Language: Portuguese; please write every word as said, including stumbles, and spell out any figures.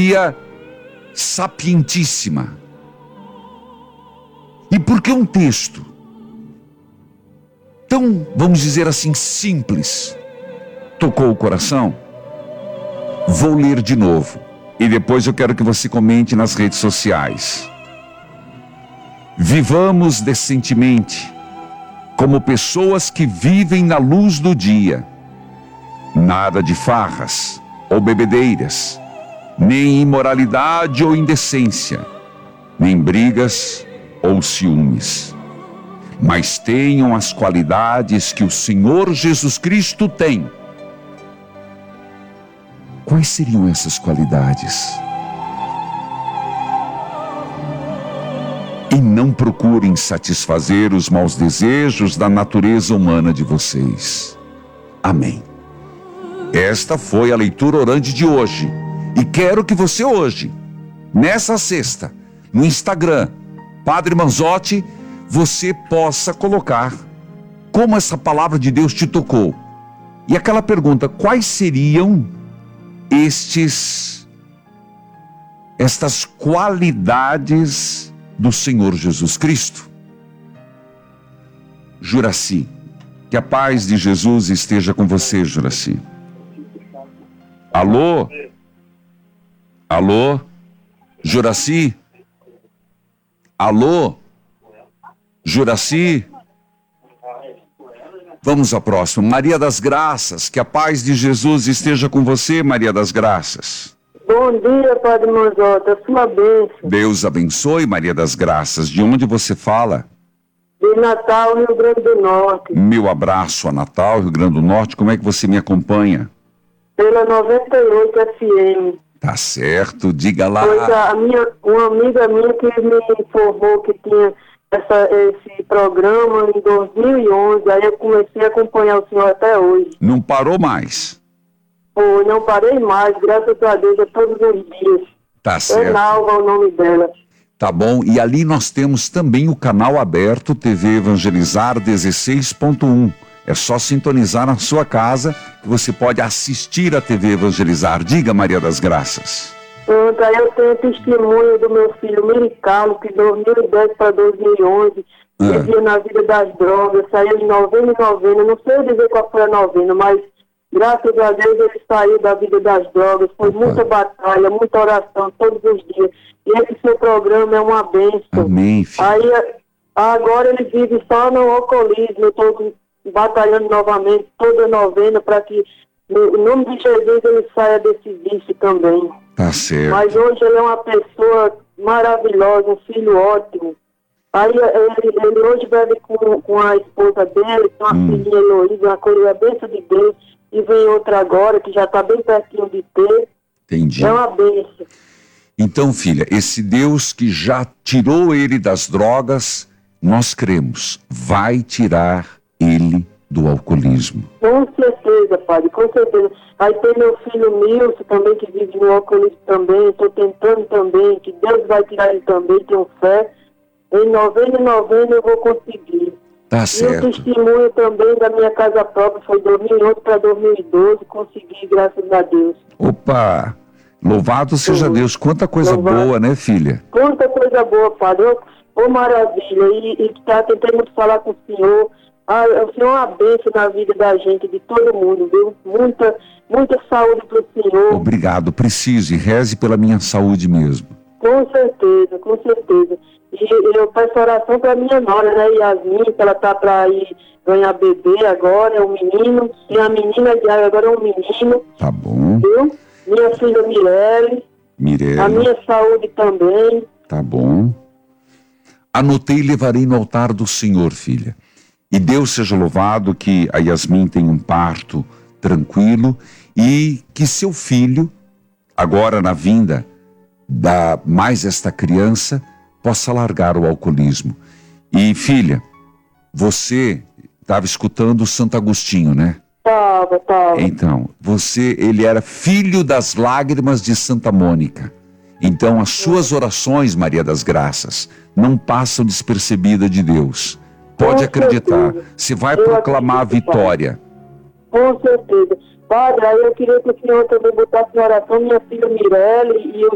filosofia sapientíssima. E por que um texto tão, vamos dizer assim, simples tocou o coração? Vou ler de novo e depois eu quero que você comente nas redes sociais. Vivamos decentemente, como pessoas que vivem na luz do dia. Nada de farras ou bebedeiras, nem imoralidade ou indecência, nem brigas ou ciúmes. Mas tenham as qualidades que o Senhor Jesus Cristo tem. Quais seriam essas qualidades? E não procurem satisfazer os maus desejos da natureza humana de vocês. Amém. Esta foi a leitura orante de hoje. E quero que você hoje, nessa sexta, no Instagram, Padre Manzotti, você possa colocar como essa palavra de Deus te tocou. E aquela pergunta, quais seriam estes, estas qualidades do Senhor Jesus Cristo? Juraci, que a paz de Jesus esteja com você, Juraci. Alô? Alô? Juraci? Alô? Juraci? Vamos à próxima. Maria das Graças, que a paz de Jesus esteja com você, Maria das Graças. Bom dia, Padre Manzotti, a sua bênção. Deus abençoe, Maria das Graças. De onde você fala? De Natal, Rio Grande do Norte. Meu abraço a Natal, Rio Grande do Norte. Como é que você me acompanha? Pela noventa e oito F M. Tá certo, diga lá. Pois a minha, uma amiga minha que me informou que tinha essa, esse programa em dois mil e onze, aí eu comecei a acompanhar o senhor até hoje. Não parou mais? Pô, não parei mais, graças a Deus, é todos os dias. Tá certo. É Nalva o nome dela. Tá bom, e ali nós temos também o canal aberto T V Evangelizar dezesseis ponto um. É só sintonizar na sua casa que você pode assistir a T V Evangelizar. Diga, Maria das Graças. Pronto, aí eu tenho testemunho do meu filho Miricalo, que de dois mil e dez para dois mil e onze Ah. vivia na vida das drogas, saiu de novena em novena, não sei dizer qual foi a novena, mas graças a Deus ele saiu da vida das drogas, foi Opa. muita batalha, muita oração todos os dias. E esse seu programa é uma bênção. Amém, filho. Aí agora ele vive só no alcoolismo, eu estou batalhando novamente toda novena para que, no nome de Jesus, ele saia desse vício também. Tá certo. Mas hoje ele é uma pessoa maravilhosa, um filho ótimo. Aí ele, ele hoje bebe com, com a esposa dele, com a Hum. filhinha Heloísa, uma coisa, a bênção de Deus, e vem outra agora, que já está bem pertinho de ter. Entendi. É uma bênção. Então, filha, esse Deus que já tirou ele das drogas, nós cremos, vai tirar ele do alcoolismo. Com certeza, padre, com certeza. Aí tem meu filho Nilson também, que vive no alcoolismo também, estou tentando também, que Deus vai tirar ele também, tenho fé. Em novembro e novembro eu vou conseguir. Tá E o certo. testemunho também da minha casa própria foi dois mil e onze para dois mil e doze, consegui, graças a Deus. Opa, louvado seja Sim. Deus. Quanta coisa Louvado. boa, né, filha? Quanta coisa boa, padre. Ô, ô, maravilha. E, e tá tentando falar com o senhor. Ah, o senhor é uma bênção na vida da gente, de todo mundo, viu? Muita, muita saúde pro senhor. Obrigado, preciso e reze pela minha saúde mesmo. Com certeza, com certeza. E eu peço oração pra minha nora, né, Yasmin, que ela tá pra ir ganhar bebê agora, é um menino. Tem a menina de agora é um menino, Tá bom. viu? Minha filha Mirelle, a Mirella, minha saúde também. tá bom. Anotei e levarei no altar do Senhor, filha. E Deus seja louvado que a Yasmin tenha um parto tranquilo e que seu filho, agora na vinda da mais esta criança, possa largar o alcoolismo. E filha, você estava escutando o Santo Agostinho, né? Tava, tava. Então, você, ele era filho das lágrimas de Santa Mônica. Então, as suas orações, Maria das Graças, não passam despercebidas de Deus. Pode Com acreditar, certeza. você vai Eu proclamar a acredito, Pai. vitória. Com certeza. Padre, aí eu queria que o senhor também botasse em oração minha filha Mirelle e o